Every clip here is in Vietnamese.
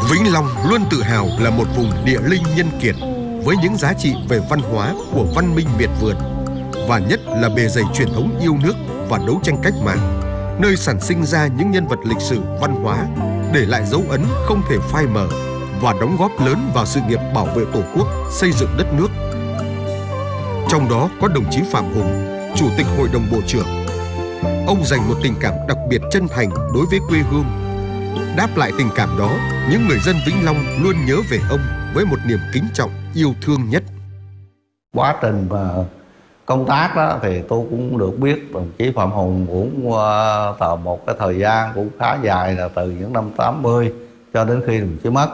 Vĩnh Long luôn tự hào là một vùng địa linh nhân kiệt với những giá trị về văn hóa của văn minh miệt vườn, và nhất là bề dày truyền thống yêu nước và đấu tranh cách mạng, nơi sản sinh ra những nhân vật lịch sử văn hóa, để lại dấu ấn không thể phai mờ và đóng góp lớn vào sự nghiệp bảo vệ Tổ quốc, xây dựng đất nước. Trong đó có đồng chí Phạm Hùng, Chủ tịch Hội đồng Bộ trưởng. Ông dành một tình cảm đặc biệt chân thành đối với quê hương. Đáp lại tình cảm đó, những người dân Vĩnh Long luôn nhớ về ông với một niềm kính trọng, yêu thương nhất. Quá trình mà công tác đó thì tôi cũng được biết đồng chí Phạm Hùng cũng một cái thời gian cũng khá dài, là từ những năm 80 cho đến khi đồng chí mất.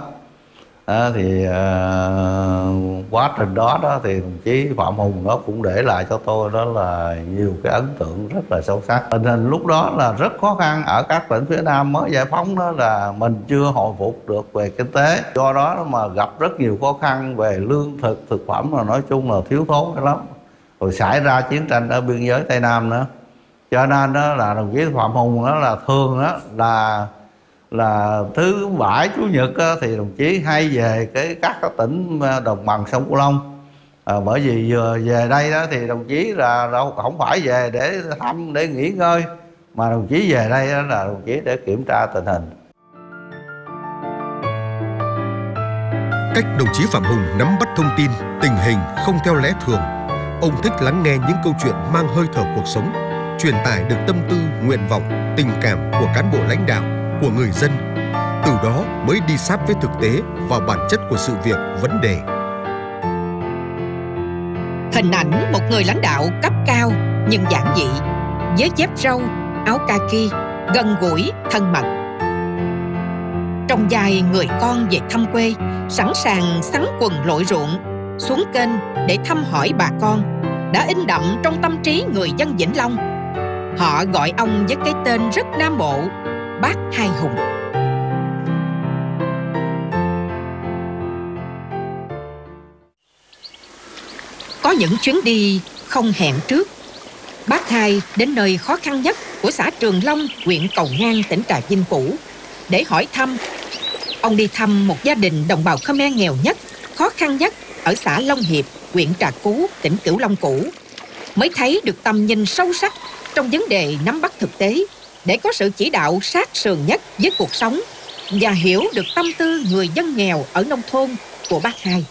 Quá trình đó thì đồng chí Phạm Hùng nó cũng để lại cho tôi đó là nhiều cái ấn tượng rất là sâu sắc. Tình hình lúc đó là rất khó khăn ở các tỉnh phía Nam mới giải phóng, đó là mình chưa hồi phục được về kinh tế, do đó mà gặp rất nhiều khó khăn về lương thực, thực phẩm, là nói chung là thiếu thốn lắm. Rồi xảy ra chiến tranh ở biên giới Tây Nam nữa, cho nên đó là đồng chí Phạm Hùng đó là thường đó là thứ Bảy Chủ nhật á, thì đồng chí hay về các tỉnh đồng bằng sông Cửu Long. Bởi vì vừa về đây đó thì đồng chí là đâu không phải về để thăm, để nghỉ ngơi, mà đồng chí về đây đó là đồng chí để kiểm tra tình hình. Cách đồng chí Phạm Hùng nắm bắt thông tin, tình hình không theo lẽ thường. Ông thích lắng nghe những câu chuyện mang hơi thở cuộc sống, truyền tải được tâm tư, nguyện vọng, tình cảm của cán bộ lãnh đạo, của người dân. Từ đó mới đi sát với thực tế và bản chất của sự việc, vấn đề. Hình ảnh một người lãnh đạo cấp cao nhưng giản dị, với dép râu, áo kaki, gần gũi, thân mật. Trong vai người con về thăm quê, sẵn sàng xắn quần lội ruộng, xuống kênh để thăm hỏi bà con, đã in đậm trong tâm trí người dân Vĩnh Long. Họ gọi ông với cái tên rất Nam Bộ, Bác Hai Hùng. Có những chuyến đi không hẹn trước, Bác Hai đến nơi khó khăn nhất của xã Trường Long, huyện Cầu Ngang, tỉnh Trà Vinh cũ để hỏi thăm. Ông đi thăm một gia đình đồng bào Khmer nghèo nhất, khó khăn nhất ở xã Long Hiệp, huyện Trà Cú, tỉnh Cửu Long cũ, mới thấy được tầm nhìn sâu sắc trong vấn đề nắm bắt thực tế, để có sự chỉ đạo sát sườn nhất với cuộc sống và hiểu được tâm tư người dân nghèo ở nông thôn của Bác Hai.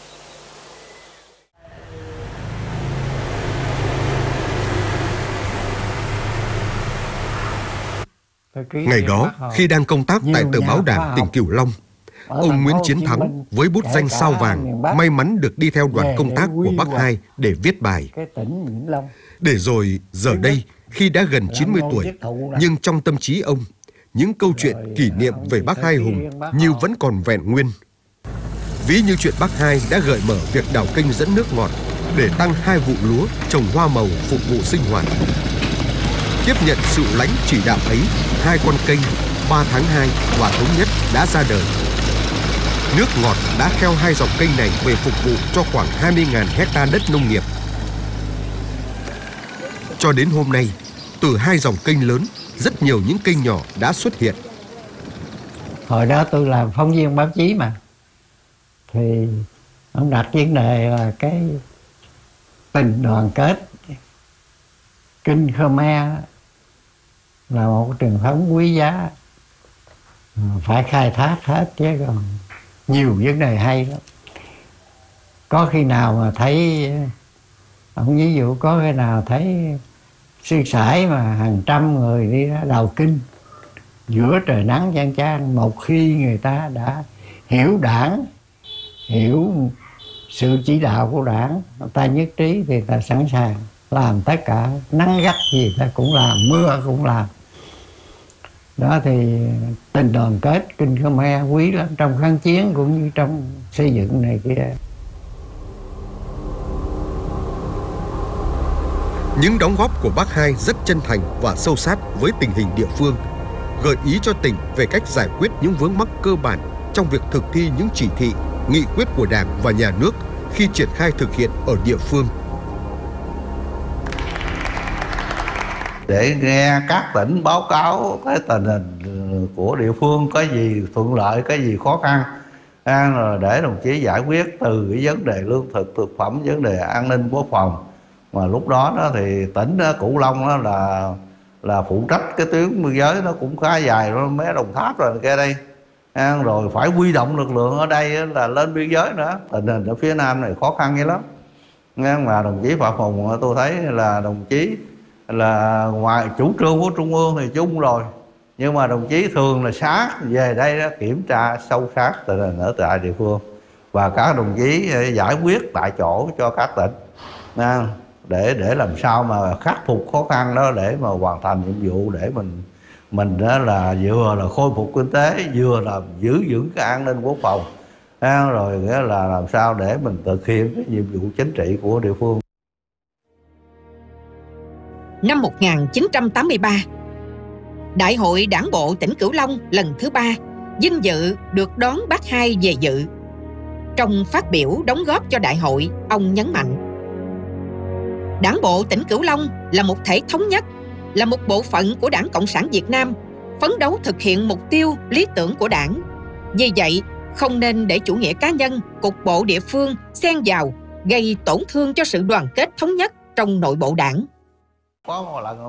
Ngày đó, khi đang công tác tại tờ báo Đảng tỉnh Cửu Long, ông Nguyễn Chiến Thắng với bút danh sao vàng may mắn được đi theo đoàn công tác của Bác Hai để viết bài. Để rồi giờ đây, khi đã gần 90 tuổi, nhưng trong tâm trí ông, những câu chuyện kỷ niệm về Bác Hai Hùng như vẫn còn vẹn nguyên. Ví như chuyện Bác Hai đã gợi mở việc đào kênh dẫn nước ngọt để tăng 2 vụ lúa trồng hoa màu phục vụ sinh hoạt. Tiếp nhận sự lãnh chỉ đạo ấy, 2 con kênh 3 tháng 2 và Thống Nhất đã ra đời. Nước ngọt đã theo 2 dòng kênh này về phục vụ cho khoảng 20.000 hecta đất nông nghiệp. Cho đến hôm nay, từ 2 dòng kênh lớn, rất nhiều những kênh nhỏ đã xuất hiện. Hồi đó tôi làm phóng viên báo chí mà, thì ông đặt vấn đề là cái tình đoàn kết. Kinh Khmer là một truyền thống quý giá, phải khai thác hết, chứ còn nhiều vấn đề hay lắm. Có khi nào mà thấy, ông ví dụ có khi nào thấy sư sãi mà hàng trăm người đi ra đào kinh giữa trời nắng chang chang, một khi người ta đã hiểu Đảng, hiểu sự chỉ đạo của Đảng, người ta nhất trí thì ta sẵn sàng làm tất cả, nắng gắt gì ta cũng làm, mưa cũng làm. Đó thì tình đoàn kết Kinh Khmer quý lắm, trong kháng chiến cũng như trong xây dựng này kia. Những đóng góp của Bác Hai rất chân thành và sâu sát với tình hình địa phương, gợi ý cho tỉnh về cách giải quyết những vướng mắc cơ bản trong việc thực thi những chỉ thị, nghị quyết của Đảng và Nhà nước khi triển khai thực hiện ở địa phương. Để nghe các tỉnh báo cáo cái tình hình của địa phương, có gì thuận lợi, có gì khó khăn, Rồi để đồng chí giải quyết từ cái vấn đề lương thực thực phẩm, vấn đề an ninh quốc phòng. Mà lúc đó thì tỉnh Cửu Long là phụ trách cái tuyến biên giới nó cũng khá dài đó, mấy Đồng Tháp rồi kia đây. Rồi phải huy động lực lượng ở đây là lên biên giới nữa. Tình hình ở phía Nam này khó khăn vậy lắm. Mà đồng chí Phạm Hùng tôi thấy là đồng chí là ngoài chủ trương của Trung ương thì chung rồi, nhưng mà đồng chí thường là sát về đây đó, kiểm tra sâu sát tình hình ở tại địa phương, và các đồng chí giải quyết tại chỗ cho các tỉnh để làm sao mà khắc phục khó khăn đó, để mà hoàn thành nhiệm vụ, để mình đó là vừa là khôi phục kinh tế, vừa là giữ vững cái an ninh quốc phòng, rồi nghĩa là làm sao để mình thực hiện cái nhiệm vụ chính trị của địa phương. Năm 1983, Đại hội Đảng bộ tỉnh Cửu Long lần thứ 3 vinh dự được đón Bác Hai về dự. Trong phát biểu đóng góp cho đại hội, ông nhấn mạnh: Đảng bộ tỉnh Cửu Long là một thể thống nhất, là một bộ phận của Đảng Cộng sản Việt Nam, phấn đấu thực hiện mục tiêu, lý tưởng của Đảng. Vì vậy, không nên để chủ nghĩa cá nhân, cục bộ địa phương xen vào, gây tổn thương cho sự đoàn kết thống nhất trong nội bộ Đảng. Có một lần